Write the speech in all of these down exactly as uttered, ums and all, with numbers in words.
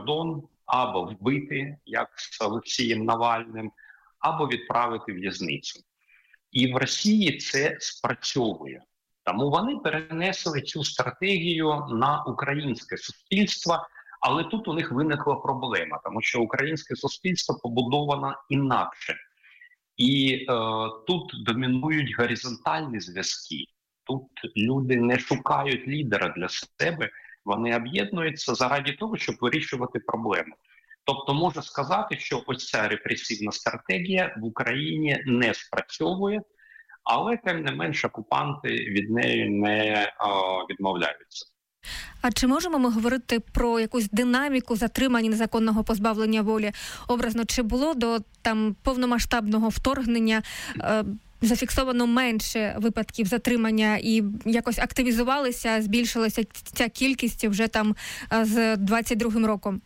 кордон, або вбити, як з Олексієм Навальним, або відправити в в'язницю. І в Росії це спрацьовує. Тому вони перенесли цю стратегію на українське суспільство, але тут у них виникла проблема, тому що українське суспільство побудовано інакше. І е, тут домінують горизонтальні зв'язки. Тут люди не шукають лідера для себе, вони об'єднуються заради того, щоб вирішувати проблеми. Тобто можу сказати, що ось ця репресивна стратегія в Україні не спрацьовує, але тим не менш окупанти від неї не о, відмовляються. А чи можемо ми говорити про якусь динаміку затримання незаконного позбавлення волі? Образно, чи було до там повномасштабного вторгнення е, зафіксовано менше випадків затримання і якось активізувалися, збільшилася ця кількість вже там з двадцять другим роком?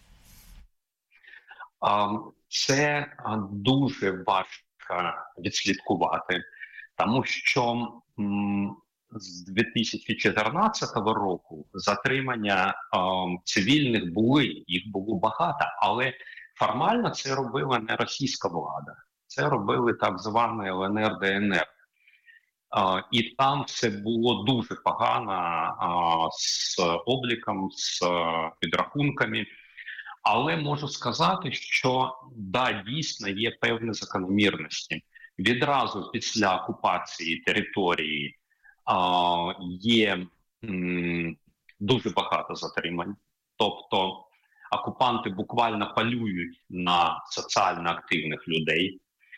Це дуже важко відслідкувати, тому що м, з дві тисячі чотирнадцятого року затримання е, цивільних були, їх було багато, але формально це робила не російська влада, це робили так звані Л Н Р, Д Н Р. Е, і там все було дуже погано е, з обліком, з е, підрахунками. Але можу сказати, що да, дійсно є певні закономірності. Відразу після окупації території а, є м, дуже багато затримань. Тобто окупанти буквально полюють на соціально активних людей.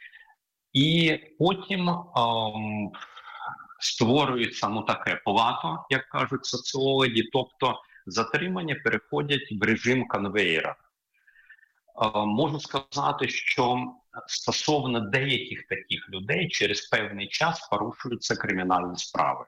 І потім а, створюється ну, таке плато, як кажуть соціологи, тобто затримання переходять в режим конвеєра. Можу сказати, що стосовно деяких таких людей через певний час порушуються кримінальні справи.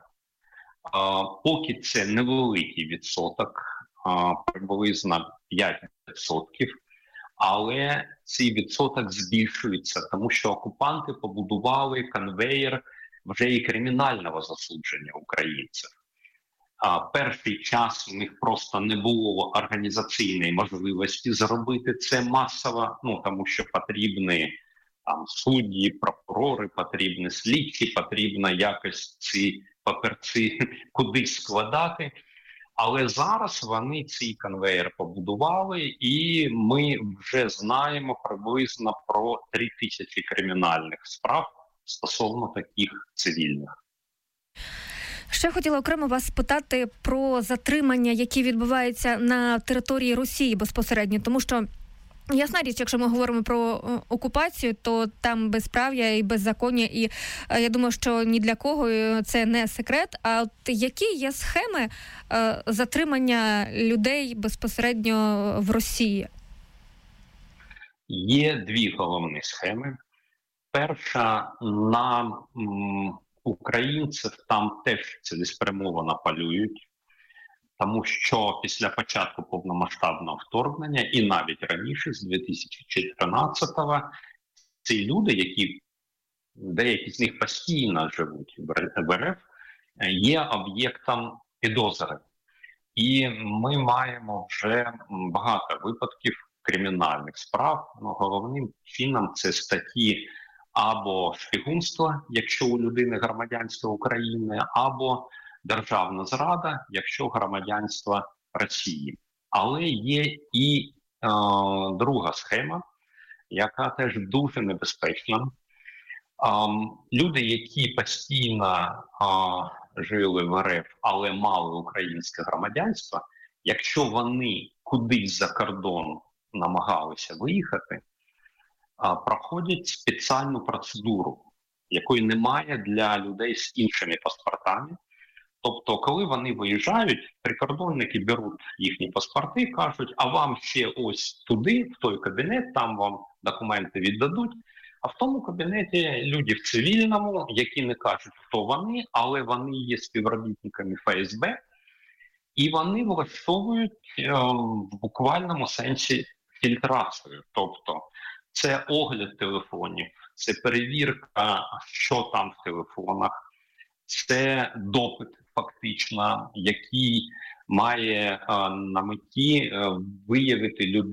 Поки це невеликий відсоток, приблизно п'ять відсотків, але цей відсоток збільшується, тому що окупанти побудували конвеєр вже і кримінального засудження українців. А перший час у них просто не було організаційної можливості зробити це масово, ну тому що потрібні там судді, прокурори, потрібні слідчі, потрібно якось ці папірці кудись складати. Але зараз вони цей конвейер побудували, і ми вже знаємо приблизно про три тисячі кримінальних справ стосовно таких цивільних. Ще хотіла окремо вас спитати про затримання, які відбуваються на території Росії безпосередньо, тому що ясна річ, якщо ми говоримо про окупацію, то там безправ'я і беззаконня, і я думаю, що ні для кого це не секрет. А от які є схеми е, затримання людей безпосередньо в Росії? Є дві головні схеми. Перша на м, українців там теж цілеспрямовано полюють, тому що після початку повномасштабного вторгнення і навіть раніше, з дві тисячі чотирнадцятого, ці люди, які деякі з них постійно живуть в Р Ф, є об'єктом підозри. І ми маємо вже багато випадків кримінальних справ. Ну, головним чином це статті або шпигунство, якщо у людини громадянство України, або державна зрада, якщо громадянство Росії. Але є і е, друга схема, яка теж дуже небезпечна. Е, люди, які постійно е, жили в Р Ф, але мали українське громадянство, якщо вони кудись за кордон намагалися виїхати, е, проходять спеціальну процедуру, якої немає для людей з іншими паспортами. Тобто, коли вони виїжджають, прикордонники беруть їхні паспорти і кажуть, а вам ще ось туди, в той кабінет, там вам документи віддадуть. А в тому кабінеті люди в цивільному, які не кажуть, хто вони, але вони є співробітниками Ф С Б, і вони влаштовують е, в буквальному сенсі фільтрацію. Тобто, це огляд телефонів, це перевірка, що там в телефонах, це допит фактично, який має е, на меті е, виявити людей,